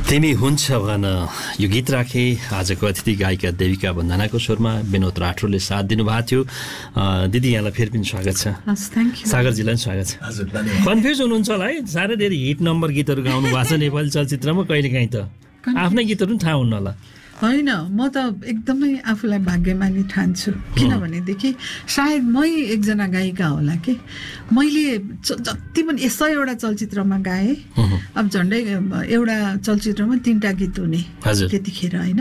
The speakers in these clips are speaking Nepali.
तिमी हुन्छ भन यो गीत राखे आजको अतिथि गायिका देविका वन्दनाको स्वरमा विनोद राठौरले साथ दिनुभएको थियो। दिदी यहाँलाई फेरि पनि स्वागत छ। सागरजीलाई पनि स्वागत छ। कन्फ्युज हुनुहुन्छ होला है, साह्रै धेरै हिट नम्बर गीतहरू गाउनु भएको छ नेपाली चलचित्रमा, कहिलेकाहीँ त आफ्नै गीतहरू पनि थाहा हुन्न होला। होइन, म त एकदमै आफूलाई भाग्यमानी ठान्छु, किनभनेदेखि सायद मै एकजना गायिका होला कि मैले जति पनि 100वटा चलचित्रमा गाएँ। अब झन्डै एउटा चलचित्रमा 3टा गीत हुने त्यतिखेर होइन।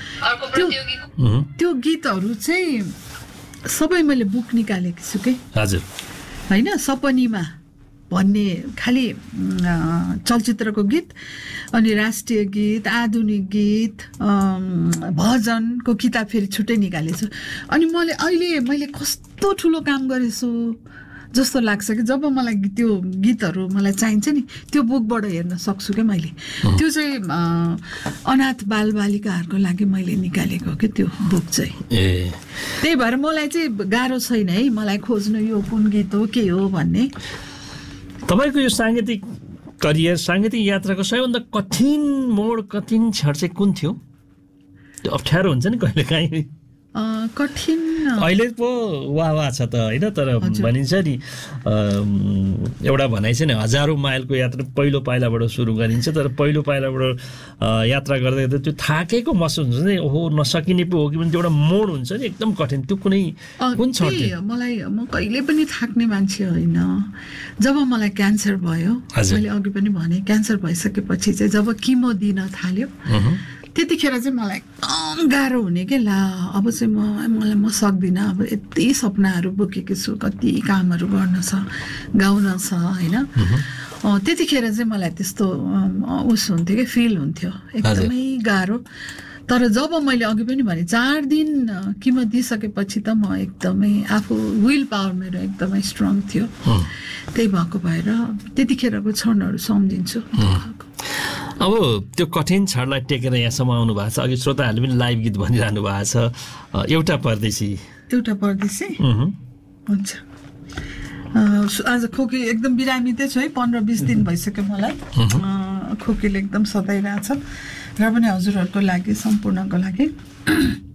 त्यो गीतहरू चाहिँ सबै मैले बुक निकालेको छु कि होइन। सपनीमा भन्ने खालि चलचित्रको गीत, अनि राष्ट्रिय गीत, आधुनिक गीत, भजनको किताब फेरि छुट्टै निकालेको छु। अनि मैले कस्तो ठुलो काम गरेछु जस्तो लाग्छ कि जब मलाई त्यो गीतहरू मलाई चाहिन्छ नि, त्यो बुकबाट हेर्न सक्छु क्या मैले। त्यो चाहिँ अनाथ बालबालिकाहरूको लागि मैले निकालेको कि त्यो बुक चाहिँ। त्यही भएर मलाई चाहिँ गाह्रो छैन है मलाई खोज्नु यो कुन गीत हो के हो भन्ने। तपाईँको यो साङ्गीतिक करियर, साङ्गीतिक यात्राको सबैभन्दा कठिन मोड, कठिन क्षण चाहिँ कुन थियो? त्यो अप्ठ्यारो हुन्छ नि कहिलेकाहीँ। कठिन अहिले पो वाह छ त होइन, तर भनिन्छ नि एउटा भनाइ छ नि, 1000औं माइलको यात्रा पहिलो पाइलाबाट सुरु गरिन्छ। तर पहिलो पाइलाबाट यात्रा गर्दै गर्दै त्यो थाकेको महसुस हुन्छ नि, ओहो नसकिने पो हो कि, त्यो एउटा मोड हुन्छ नि एकदम कठिन। त्यो कुन छ? म कहिले पनि थाक्ने मान्छे होइन। जब मलाई क्यान्सर भयो, मैले अघि पनि भने, क्यान्सर भइसकेपछि चाहिँ जब किमो दिन थाल्यो त्यतिखेर चाहिँ मलाई एकदम गाह्रो हुने के, ला अब चाहिँ म सक्दिनँ, अब यति सपनाहरू बोकेको छु, कति कामहरू गर्न छ, गाउन छ होइन। त्यतिखेर चाहिँ मलाई त्यस्तो उस हुन्थ्यो कि, फिल हुन्थ्यो एकदमै गाह्रो। तर जब मैले अघि पनि भने 4 दिन किमो दिइसकेपछि त म एकदमै आफू विल पावर मेरो एकदमै स्ट्रङ थियो। त्यही भएको भएर त्यतिखेरको क्षणहरू सम्झिन्छु। अब त्यो कठिन क्षणलाई टेकेर यहाँसम्म आउनु भएको छ। अघि श्रोताहरूले पनि लाइभ गीत भनिरहनु भएको छ, एउटा परदेशी हुन्छ। आज खोकी एकदम बिरामी चाहिँ छु है, 15-20 दिन भइसक्यो मलाई। खोकीले एकदम सताइरहेछ र पनि हजुरहरूको लागि, सम्पूर्णको लागि